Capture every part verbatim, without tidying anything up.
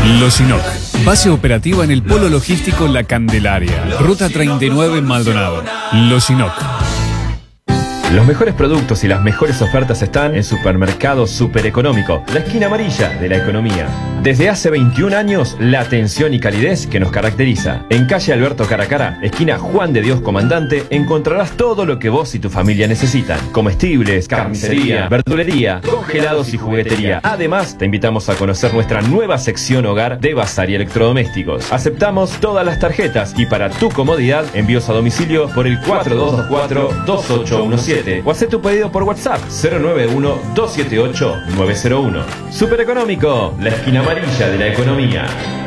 Loginoc. Base operativa en el Polo Logístico La Candelaria. Ruta treinta y nueve en Maldonado. Loginoc. Los mejores productos y las mejores ofertas están en Supermercado Super Económico, la esquina amarilla de la economía. Desde hace veintiún años, la atención y calidez que nos caracteriza. En calle Alberto Caracara, esquina Juan de Dios Comandante, encontrarás todo lo que vos y tu familia necesitan. Comestibles, carnicería, verdulería, congelados y juguetería. Además, te invitamos a conocer nuestra nueva sección hogar de bazar y electrodomésticos. Aceptamos todas las tarjetas y para tu comodidad, envíos a domicilio por el cuatro dos dos cuatro, dos ocho uno siete. O hacer tu pedido por WhatsApp cero nueve uno, dos siete ocho, nueve cero uno. Super Económico, la esquina amarilla de la economía.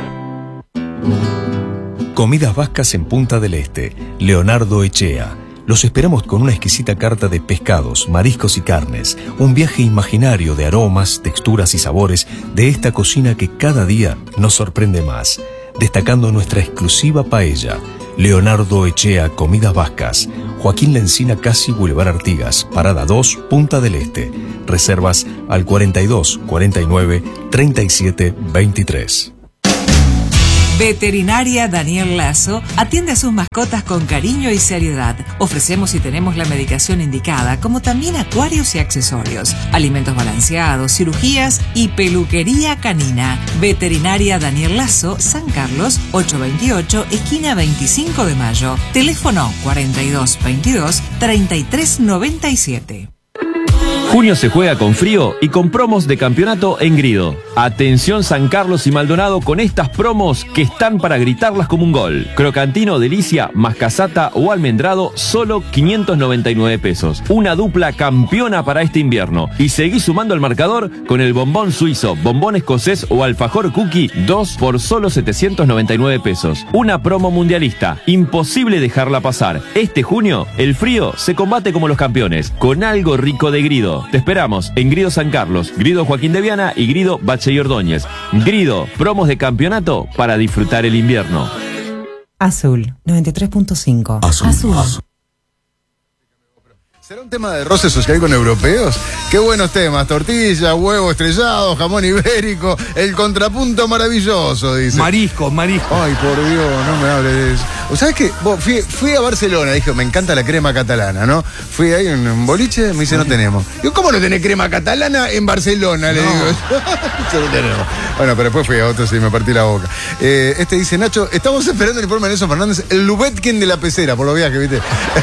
Comidas Vascas en Punta del Este. Leonardo Echea. Los esperamos con una exquisita carta de pescados, mariscos y carnes. Un viaje imaginario de aromas, texturas y sabores de esta cocina que cada día nos sorprende más. Destacando nuestra exclusiva paella. Leonardo Echea, Comidas Vascas. Joaquín Lencina, casi Boulevard Artigas, Parada dos, Punta del Este. Reservas al cuarenta y dos, cuarenta y nueve, treinta y siete, veintitrés. Veterinaria Daniel Lazo atiende a sus mascotas con cariño y seriedad. Ofrecemos y tenemos la medicación indicada, como también acuarios y accesorios, alimentos balanceados, cirugías y peluquería canina. Veterinaria Daniel Lazo, San Carlos, ochocientos veintiocho, esquina veinticinco de mayo. Teléfono cuarenta y dos, veintidós, treinta y tres noventa y siete. Junio se juega con frío y con promos de campeonato en Grido. Atención San Carlos y Maldonado con estas promos que están para gritarlas como un gol. Crocantino, delicia, mascasata o almendrado, solo quinientos noventa y nueve pesos. Una dupla campeona para este invierno. Y seguí sumando al marcador con el bombón suizo, bombón escocés o alfajor cookie, dos por solo setecientos noventa y nueve pesos. Una promo mundialista. Imposible dejarla pasar. Este junio, el frío se combate como los campeones, con algo rico de Grido. Te esperamos en Grido San Carlos, Grido Joaquín de Viana y Grido Bache y Ordóñez. Grido, promos de campeonato para disfrutar el invierno. Azul, noventa y tres punto cinco. Azul. Azul. Azul. ¿Será un tema de roce social con europeos? Qué buenos temas, tortilla, huevo estrellado, jamón ibérico, el contrapunto maravilloso, dice. Marisco, marisco. Ay, por Dios, no me hables de eso. O sabes que fui, fui a Barcelona, dije, me encanta la crema catalana, ¿no? Fui ahí en un boliche, me dice, no tenemos. Digo, ¿cómo no tenés crema catalana en Barcelona? Le no. digo, eso no tenemos. Bueno, pero después fui a otro y me partí la boca. Eh, este dice, Nacho, estamos esperando el informe de Nelson Fernández, el Lubetkin de la pecera, por los viajes, ¿viste?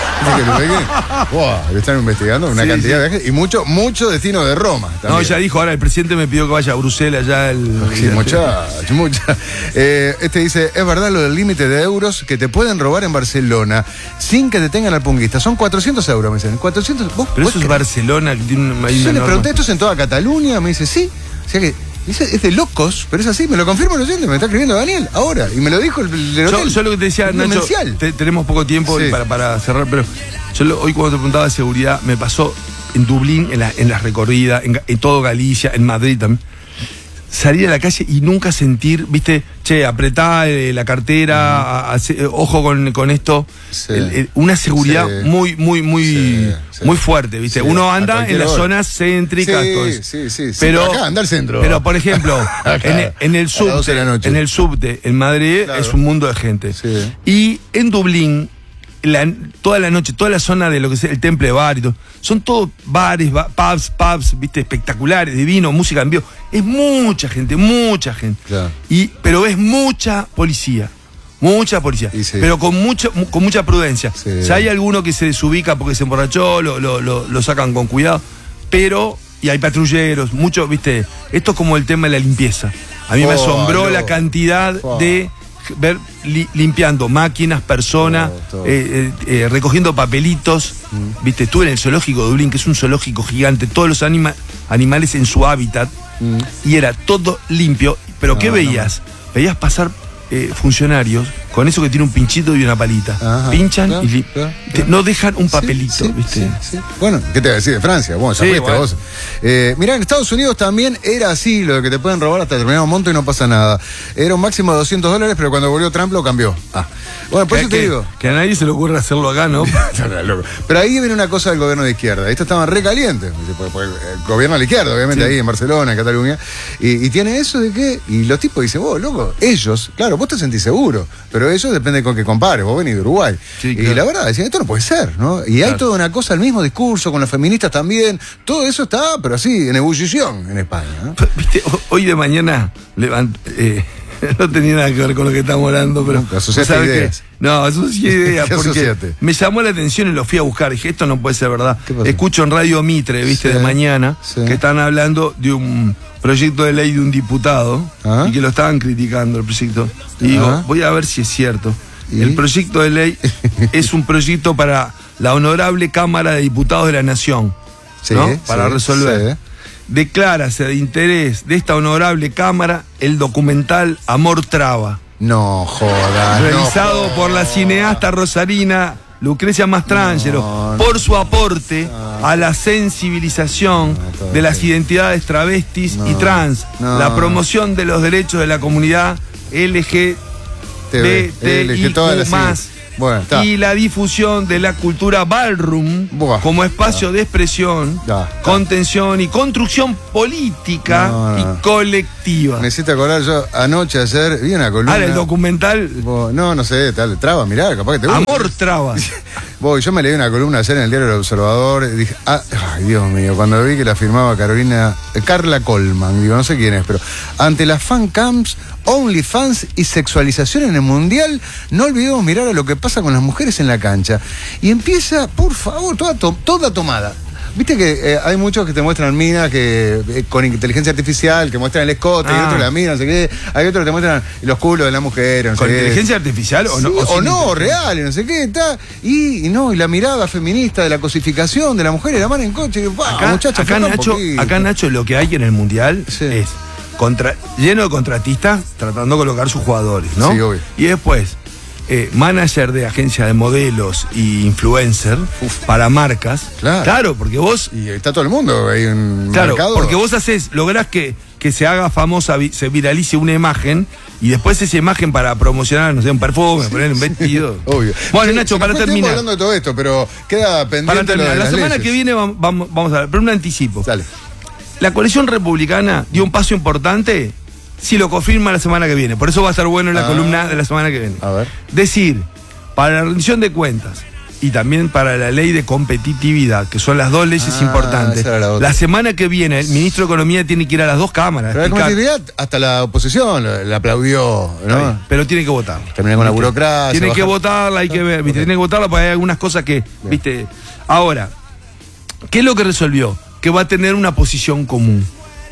Wow, están investigando una sí, cantidad sí. de viajes y mucho, mucho destino de Roma. También. No, ya dijo, ahora el presidente me pidió que vaya a Bruselas, ya el... Sí, mucha, mucha. Eh, este dice, es verdad lo del límite de euros que te pueden robar en Barcelona sin que te tengan al punguista. Son cuatrocientos euros, me dicen. cuatrocientos, ¿vos, Pero vos eso es Barcelona, que tiene una, Yo le norma. pregunté, ¿esto es en toda Cataluña? Me dice, sí. O sea que... Dice, es de locos, pero es así, me lo confirma el oyente, me está escribiendo Daniel, ahora, y me lo dijo el, el hotel. Yo, yo lo que te decía, Nacho, te, tenemos poco tiempo sí. para, para cerrar, pero yo lo, hoy cuando te preguntaba de seguridad, me pasó en Dublín, en, la, en las recorridas, en, en todo Galicia, en Madrid también, salir a la calle y nunca sentir, viste, che, apretá eh, la cartera, uh-huh. a, a, a, ojo con, con esto, sí. el, el, una seguridad sí. muy, muy, muy, sí, sí. muy fuerte, viste. Sí. Uno anda en las hora. zonas céntricas, sí, pues, sí, sí, sí, pero acá anda al centro. Pero por ejemplo, en, en el subte, en el subte, en Madrid claro. es un mundo de gente. Sí. Y en Dublín, La, toda la noche, toda la zona de lo que es el Temple Bar y todo, son todos bares, ba, pubs, pubs, viste, espectaculares, divinos, música en vivo. Es mucha gente, mucha gente. Claro. Y, pero es mucha policía, mucha policía, sí. pero con mucho, con mucha prudencia. Sí. Si hay alguno que se desubica porque se emborrachó, lo, lo, lo, lo sacan con cuidado, pero, y hay patrulleros, mucho, viste, esto es como el tema de la limpieza. A mí oh, me asombró no. la cantidad oh. de ver li, limpiando máquinas, personas, oh, eh, eh, eh, recogiendo papelitos. Mm. Viste, estuve en el zoológico de Dublín, que es un zoológico gigante, todos los anima, animales en su hábitat, mm. y era todo limpio. Pero no, ¿qué veías? No. Veías pasar eh, funcionarios con con eso que tiene un pinchito y una palita. Ajá, pinchan claro, y li- claro, claro. no dejan un papelito, sí, sí, ¿viste? Sí, sí. Bueno, ¿qué te voy a decir de Francia? Bueno, ya sí, fuiste bueno. vos. Eh, mirá, en Estados Unidos también era así, lo de que te pueden robar hasta determinado monto y no pasa nada. Era un máximo de doscientos dólares, pero cuando volvió Trump lo cambió. Ah. Bueno, por que, eso te que, digo. Que a nadie se le ocurre hacerlo acá, ¿no? Pero ahí viene una cosa del gobierno de izquierda. Estos estaban re calientes. El gobierno de la izquierda, obviamente, sí. ahí en Barcelona, en Cataluña. Y, y tiene eso de que. Y los tipos dicen, vos, loco, ellos, claro, vos te sentís seguro, pero ellos depende con que compares. Vos venís de Uruguay. Sí, claro. Y la verdad, decían, esto no puede ser, ¿no? Y claro. hay toda una cosa, el mismo discurso, con las feministas también. Todo eso está, pero así, en ebullición en España, ¿no? Viste, hoy de mañana levant, eh, no tenía nada que ver con lo que estamos hablando, pero. Asociaste ideas. Que, no, asocié ideas porque asociate? me llamó la atención y lo fui a buscar. Dije, esto no puede ser verdad. Escucho en Radio Mitre, viste, sí, de mañana, sí. que están hablando de un proyecto de ley de un diputado ¿Ah? y que lo estaban criticando el proyecto. Y digo, ¿Ah? voy a ver si es cierto. ¿Y? El proyecto de ley es un proyecto para la Honorable Cámara de Diputados de la Nación, sí, ¿no? Para sí, resolver. Sí. Declárase de interés de esta honorable Cámara el documental Amor Traba. No jodas. Realizado no por la cineasta rosarina Lucrecia Mastrangelo, no, no, por su aporte no, a la sensibilización no, de las identidades travestis no, y trans, no, la promoción de los derechos de la comunidad L G B T I Q más. Bueno, y la difusión de la cultura ballroom Buah, como espacio ta. de expresión, ta, ta. contención y construcción política no, no. y colectiva. Me hiciste acordar, yo anoche, ayer, vi una columna. Ah, el documental. Vos, no, no sé, tal, Traba, mirá, capaz que te gusta. Amor Traba. Vos, yo me leí una columna ayer en el diario El Observador y dije, ah, ay, Dios mío, cuando vi que la firmaba Carolina, eh, Carla Colman, digo, no sé quién es, pero ante las fan camps, OnlyFans y sexualización en el mundial, no olvidemos mirar a lo que pasa con las mujeres en la cancha. Y empieza, por favor, toda, to, toda tomada. Viste que eh, hay muchos que te muestran minas que eh, con inteligencia artificial, que muestran el escote, ah. y otros la mina, no sé qué. Hay otros que te muestran los culos de la mujer, no sé ¿Con qué. inteligencia artificial o no? Sí, o, o no, real, no sé qué, está. Y, y no, y la mirada feminista de la cosificación de la mujer y la mano en coche. Y, bah, acá, muchacha, acá, Nacho, acá, Nacho, lo que hay en el mundial sí. es contra, lleno de contratistas tratando de colocar sus jugadores, ¿no? Sí, obvio. Y después. Eh, manager de agencia de modelos y influencer Uf. para marcas. Claro. Claro, porque vos. Y está todo el mundo, hay un claro, mercado. Porque vos haces, lográs que, que se haga famosa, se viralice una imagen y después esa imagen para promocionar, no sé, un perfume, sí, poner un vestido. Sí, obvio. Bueno, sí, Nacho, para terminar. hablando de todo esto, pero queda pendiente. Para terminar, lo de la semana leyes. que viene vamos, vamos a ver, pero un anticipo. Dale. La coalición republicana dio un paso importante. Si lo confirma la semana que viene. Por eso va a estar bueno en la ah, columna de la semana que viene. A ver. Decir, para la rendición de cuentas y también para la ley de competitividad, que son las dos leyes ah, importantes, la, la semana que viene el ministro de Economía tiene que ir a las dos cámaras. Pero la competitividad, hasta la oposición la aplaudió, ¿no? Sí, pero tiene que votar. Termina con la burocracia. Tiene que votarla, hay que ver, ¿viste? Okay. Tiene que votarla porque hay algunas cosas que, bien. ¿viste? Ahora, ¿qué es lo que resolvió? Que va a tener una posición común.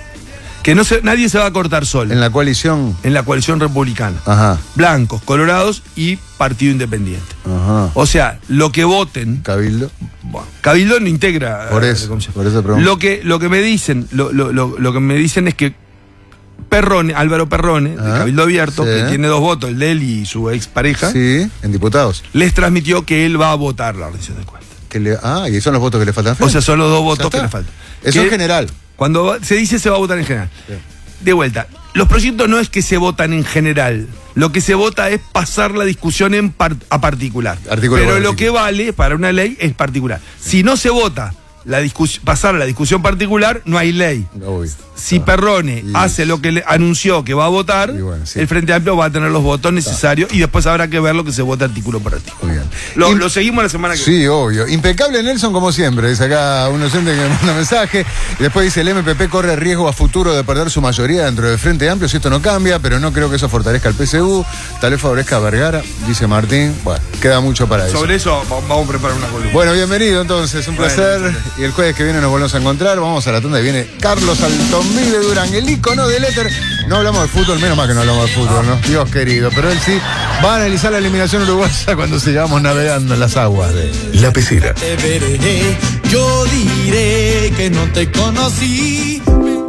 Que no se, nadie se va a cortar solo. En la coalición. En la coalición republicana. Ajá. Blancos, colorados y partido independiente. Ajá. O sea, lo que voten. Cabildo. Bueno, Cabildo no integra. Por eso. Por eso pregunto. Lo que, lo que me dicen, lo, lo, lo, lo que me dicen es que Perrone, Álvaro Perrone, Ajá. de Cabildo Abierto, sí. que tiene dos votos, el de él y su expareja. Sí, en diputados. Les transmitió que él va a votar la rendición de cuentas. Que le, ah, y son los votos que le faltan. O sea, son los dos votos que le faltan. Eso en general. Cuando se dice se va a votar en general. Sí. De vuelta, los proyectos no es que se votan en general. Lo que se vota es pasar la discusión en par a particular. Artículo Pero lo que vale para una ley es particular. Sí. Si no se vota la pasar a la discusión particular, no hay ley. Obvio. Si Perrone y hace lo que le anunció que va a votar, bueno, sí. el Frente Amplio va a tener los votos necesarios y después habrá que ver lo que se vota artículo por artículo. Muy bien. Lo, lo seguimos la semana que viene. Sí, obvio. Impecable Nelson como siempre. Dice acá un oyente que me manda mensaje. Y después dice, el M P P corre riesgo a futuro de perder su mayoría dentro del Frente Amplio si esto no cambia, pero no creo que eso fortalezca al P S U. Tal vez favorezca a Vergara, dice Martín. Bueno, queda mucho para eso. Sobre eso vamos a preparar una columna. Bueno, bienvenido entonces. Un bueno, placer. Bueno. Y el jueves que viene nos volvemos a encontrar. Vamos a la tanda y viene Carlos Altomí de Durán, el ícono del éter. No hablamos de fútbol, menos mal que no hablamos de fútbol, ¿no? Dios querido. Pero él sí va a analizar la eliminación uruguaya cuando sigamos navegando en las aguas de La Pecera. Te veré, yo diré que no te conocí.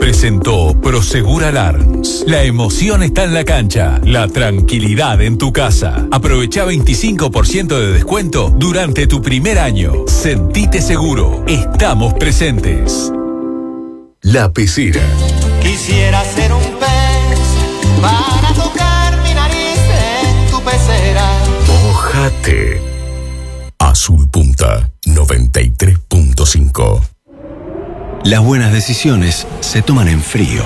Presentó Prosegur Alarms. La emoción está en la cancha, la tranquilidad en tu casa. Aprovecha veinticinco por ciento de descuento durante tu primer año. Sentite seguro. Estamos presentes. La Pecera. Quisiera ser un pez para tocar mi nariz en tu pecera. Mójate. Azul Punta noventa y tres punto cinco. Las buenas decisiones se toman en frío.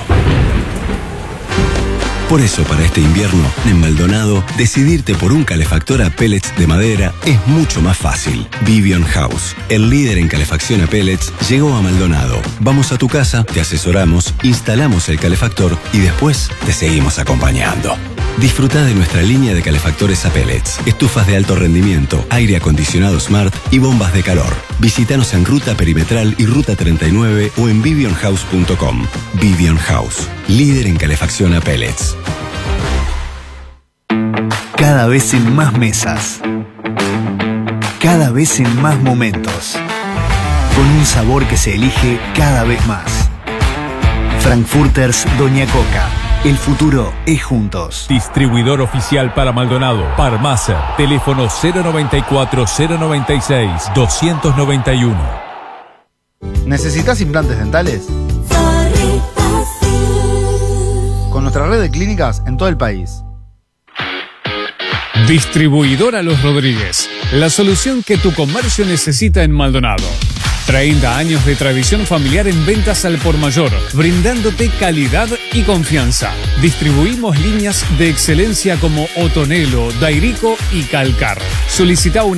Por eso, para este invierno, en Maldonado, decidirte por un calefactor a pellets de madera es mucho más fácil. Vivian House, el líder en calefacción a pellets, llegó a Maldonado. Vamos a tu casa, te asesoramos, instalamos el calefactor y después te seguimos acompañando. Disfruta de nuestra línea de calefactores a pellets, estufas de alto rendimiento, aire acondicionado Smart y bombas de calor. Visítanos en Ruta Perimetral y Ruta treinta y nueve o en vivian house punto com. Vivian House, líder en calefacción a pellets. Cada vez en más mesas. Cada vez en más momentos. Con un sabor que se elige cada vez más. Frankfurters Doña Coca. El futuro es juntos. Distribuidor oficial para Maldonado. Parmacer. Teléfono cero noventa y cuatro, cero noventa y seis, doscientos noventa y uno. ¿Necesitas implantes dentales? Con nuestra red de clínicas en todo el país. Distribuidora Los Rodríguez. La solución que tu comercio necesita en Maldonado. treinta años de tradición familiar en ventas al por mayor, brindándote calidad y confianza. Distribuimos líneas de excelencia como Otonelo, Dairico y Calcar. Solicita una